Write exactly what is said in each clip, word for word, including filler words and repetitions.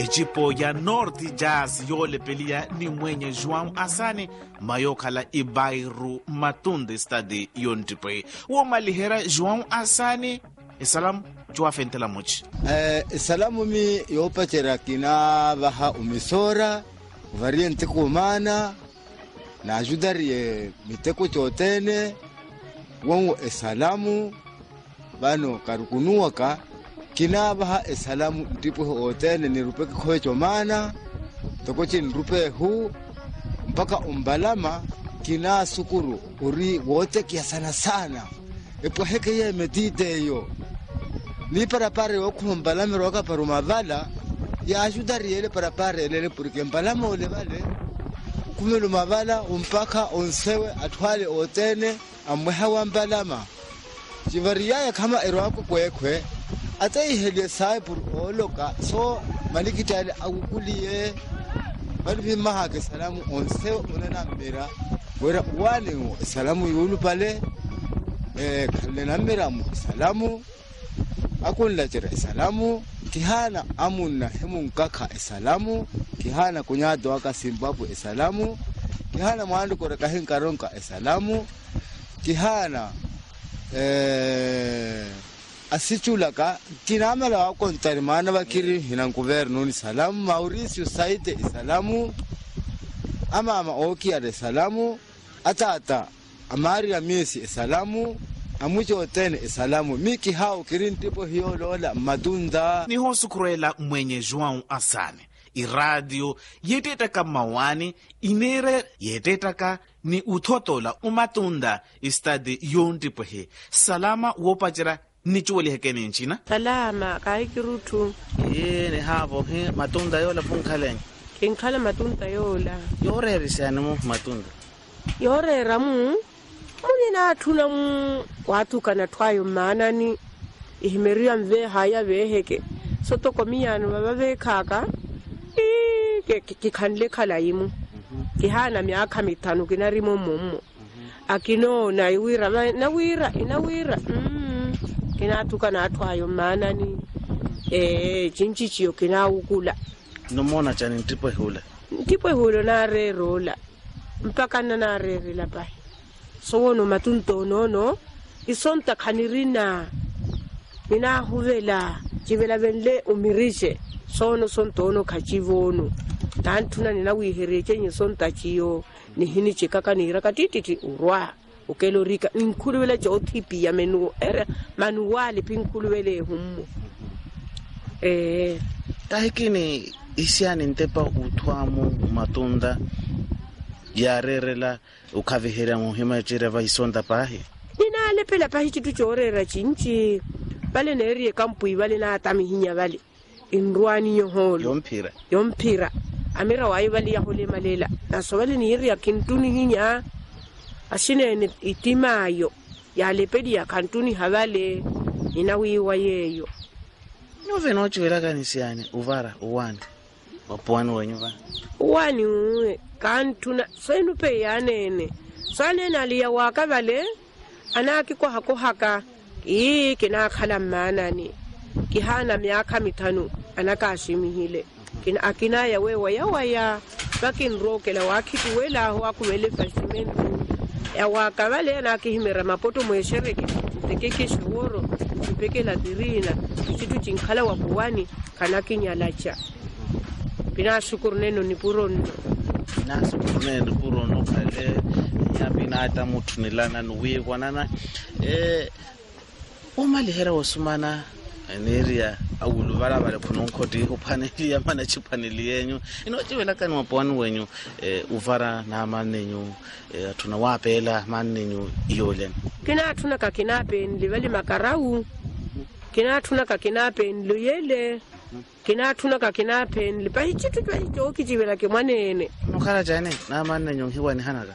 echipo ya North Jazz yole pelia ni mwenye João Asane mayokala ibairu matunde stadi yontipe wo malihera João Asane esalamu jua fentela mochi eh salamu mi yopachera kina baha umisora variante kumana na ajudarie miteko chotene wongo esalamu bano karukunuaka kina baha esalamu ndipo hotene ni rupeke khocho mana tokochi rupe hu mpaka umbalama kina sukuru uri wote kia sana sana epo heke ye medite yo ni para pare okumbalama roka parumavala ya ajudari ele para pare ele porque mbalama ole vale kumelo mavala umpaka onsewe atwale otene amweha wa mbalama jivaria kama erwako kwekwe atayihele sai pur oloka so malikitale akukuliye bali mahake salamu onse onana mera wera wale salamu yulu pale eh kalena mera mu salamu akunla jira salamu kihana amunna hemun kaka salamu kihana kunyado aka Zimbabwe salamu kihana mwandu koreka hinkaronka salamu kihana eh asichulaka kinamala wa kontarimana bakiri hina governo ni salamu Mauricio Saite salamu ama ama oki ade salamu atata amari ya miesi salamu amucho tene salamu miki hao kirintipo hiyo lola madunda ni hosukurela mwenye João Asane iradio yetetaka mawani inere yetetaka ni utotola umatunda istadi yontipo he salama wopachira nichuweli hekeni nchina salama kaikirutu yene havo he matunda yola punkhalen kinkhala matunda yola yorere sane mu matunda yorera mu munina thuna mu watu kana thwayo manani ihmeria mve haya veheke sotoko miyano babe khaka ke kikhanle khala yimu kihana myakha mitano kinarimo mumu akinona iwira na wira ina wira kina tukana athwayo manani eh chinchichiyo kina ukula nomona chani tipo hula tipo hula na rerola mpaka na rere la bai so no matunto no no isonta khanirina mina huvela jivela venle umirishe sono sontono khachivono tantuna nina wihereche nyisonta chiyo ni hini chikaka ni rakatiti urwa ukelorika inkhuluwele jotipi ya menu era manuali pinkhuluwele humu eh tahikini isiani ntepa uthwamu matunda ya rerela ukavihera muhima chira va isonda pahi nina lepela pahi chitu chorera chinchi bale nerie kampui bale na tamihinya bale inrwani yoholo yompira yompira amira wayi bale ya hole malela na so bale ni ria kintuni hinya asine itimayo ya lepedi ya kantuni habale inawiwa yeyo nove no chwela kanisiane uvara uwande wapwani wenyuva uwani uwe kantuna senu pe yanene sane nalia wakabale anaki kwa hako haka ii kina khala manani kihana myaka mitano anaka ashimihile kina akina ya wewa ya waya bakin rokela wakitu wela wakuwele fasimentu ya wakabale anaki himera mapoto mweshereke tekeke shworo tupeke la dirina kitu chinkhala wapuwani kanaki nyalacha bina shukuru neno ni purono na shukuru neno purono kale ya bina ata mutu nilana nuwe kwanana eh umalihera wasumana neria awulubala bale phononkhoti uphaneli ya mana chiphaneli yenyu inochivela kani wapwani wenyu eh uvara na manenyu eh athuna wapela manenyu iyolen kina athuna ka kinapen livali makarau kina athuna ka kinapen luyele kina athuna ka kinapen lipahichitu twaito kijivela ke mwanene nokhala jane na manenyu hiwani hanaka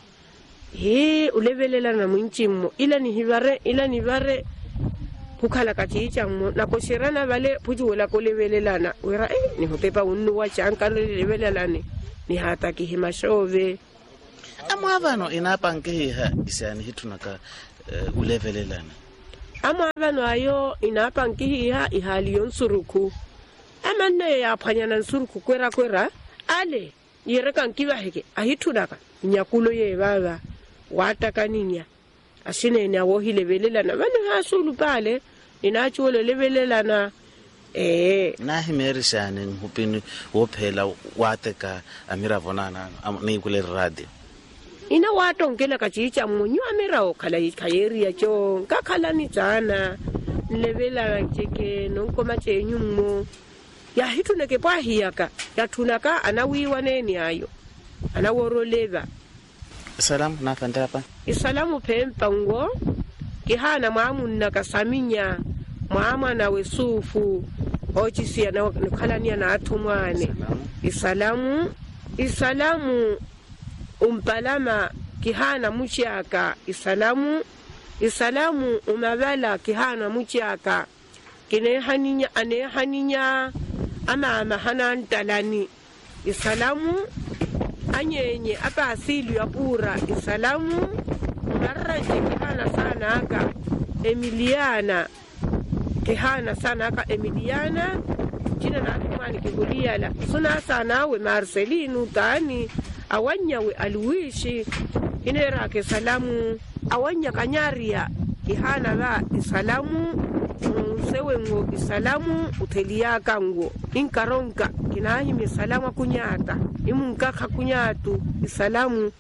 he ulevelela na mwinchimo ila ni hivare ila ni vare kukhala kachicha mo na koshirana vale puji wala kolevelelana wera eh ni hotepa unnu wa chanka levelelane ni hata ki himashove amavano inapa nkeha isani hitunaka uh, ulevelelana amavano ayo inapa nkeha ihali yonsuruku amanne ya phanyana nsuru kukwera kwera ale yereka nkiba heke ahithunaka nyakulo ye baba watakaninya asinene awo hilebelelana bane hasulu pale inachulo lebelelana eh na himerishane ngupini wophela wateka amira vonana ni kule radio ina wato ngela kachicha munyu amira okhala ikhayeri ya cho ngakhala ni tsana lebela cheke nonkoma chenyu mo ya hituneke pahiyaka ya tunaka anawiwa neni ayo anaworoleva salam na fandapa isalamu pempa ngo kihana mwamunna kasaminya mwama na wesufu ochisia na khalania na athumwane isalamu isalamu umpalama kihana muchaka isalamu isalamu umabala kihana muchaka kine haninya ane haninya ama ama hanantalani isalamu anyenye apa asili ya pura isalamu marraje kihana sana aka Emiliana kihana sana aka Emiliana jina na atumani kiguliala suna sana we Marcelino tani awanya we aluishi inera ke salamu awanya kanyaria kihana ba isalamu sewe ngo isalamu uteliaka ngo inkaronka kinahi misalama kunyata imunkaka kunyatu isalamu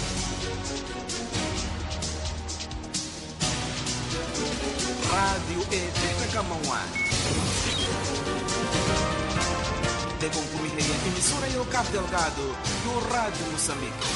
Radio Eteta Kamawani de concorreria emissora e o Cabo Delgado do Rádio Moçambique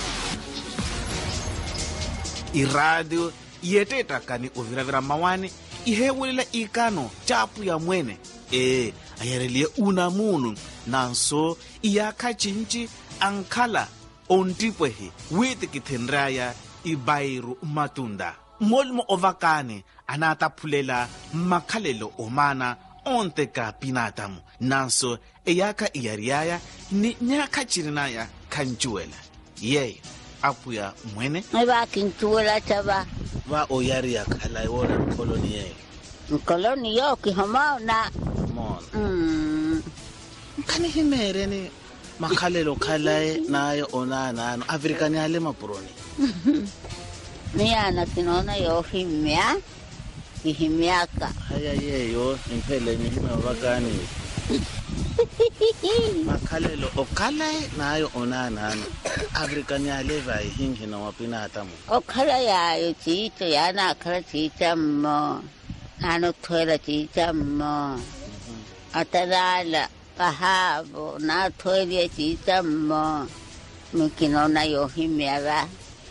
i radio yeteta kani uviravira mawani ihewulela ikano chapu ya mwene e ayarelie una munu nanso iyakha chinchi ankhala ontipwehi witi kithenraya ibairu matunda molmo ovakane anataphulela makhalelo omana onte ka pinatamu nanso eyaka iyariaya ni nyakha chirinaya khanchuela ye apuya mwene eba kinchuela chaba va oyari ya khala iwona koloni ye koloni yo kihoma na mon mm kani himere ni makhalelo khalae nayo onana no afrikani ale mapuroni Mia na kinona yo himya himyaka haya yeyo impele ni hima wakani makhalelo okhalae nayo onana no afrikani ale vai hingi na wapinata mo okhala ya yo chito ya na khala chita mo ano thoela chita mo atalala kahabo na thoela chita mo mikinona yo himya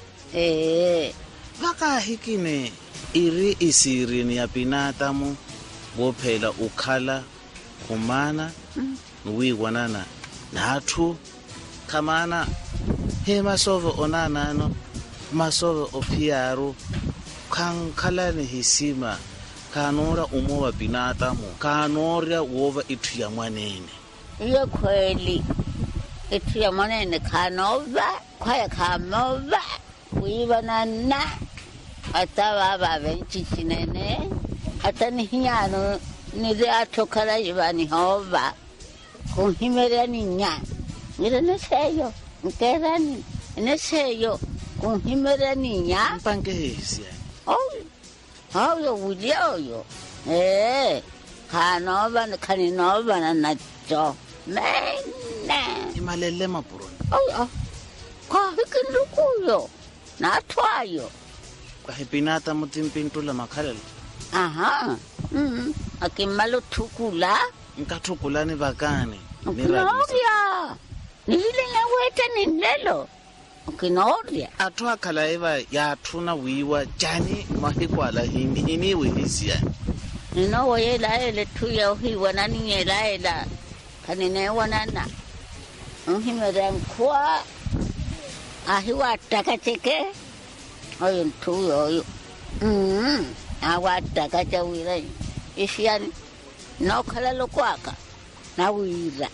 eh vaka hikine iri isirini ya pinatamu wophela ukhala kumana nuwiwanana nathu kamana he masove onanano masove opiaru kankhalani hisima kanora umowa pinatamu kanoria wova itu ya mwanene iyo kweli itu ya mwanene kanova kwaya kamova wibanana ataba babenchi chinene atani hiano nire atokala yibani hova kunhimera ninya nire neseyo nkerani neseyo kunhimera ninya mpange hisi oh oh yo wulio eh kanova kaninova na nacho mena imalele mapuroni oh oh kwa hikindukuyo na twayo kahipinata mutimpintula makhalelo aha mm akimalo thukula nkathukulani vakani Kinoria nile ngaweta nilelo kinoria athu akhala eva yathuna wiwa jani mahikwala hindi iniwe hisia nino woyela ele thuya hiwa nani yela ela kanine wanana nhimera kwa ahiwa takacheke oyo nthuyo oyo mm awa takacha wira isiani no khala lokwaka na wira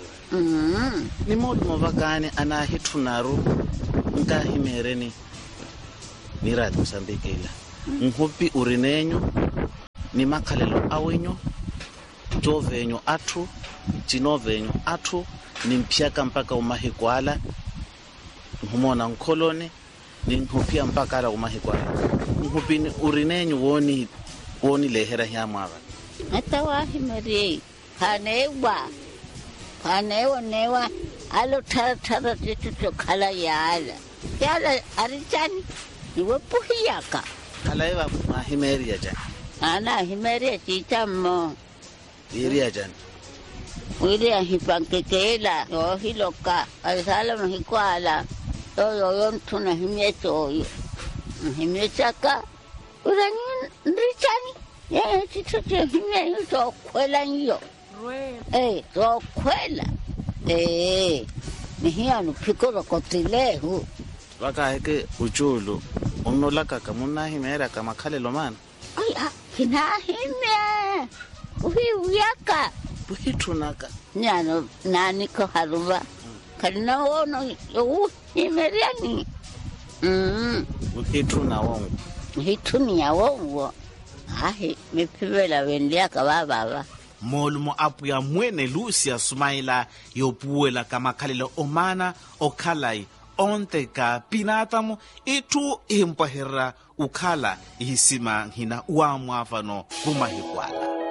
mm ni modimo vakani ana hithunaru nka himereni ni radio Mozambique la nhopi urinenyo ni makhalelo awenyo jovenyo atu chinovenyo atu ni mpyaka mpaka umahikwala humona nkoloni ni nhupia mpaka ala umahikwala nhupini urinenyu woni woni lehera hya mwava hata wahimari kanewa kanewa newa alo tara tara titu kala yala yala arichani niwe puhiyaka kala eva mahimeri ya jani ana himari chitamo iri ya jani wili ahipankekela yo hiloka alisala mhikwala yo yo yo mtuna himyeto yo himyetaka urani nrichani ya titote himye yo to kwela yo eh to kwela eh nihia no pikoro kotilehu waka heke ujulu unolaka kamuna himera kama kale lomana ay ah kina himye uhi uyaka buhitunaka nyano nani ko haruba kana wono yo imeriani mm buhituna wongo hituni ya wongo ahi mipibela wendia ka baba molumo apu ya mwene Lucia Sumaila yopuela kama kalelo omana okalai onte ka pinatamo itu impahera ukala ihisima hina uamwafano kumahikwala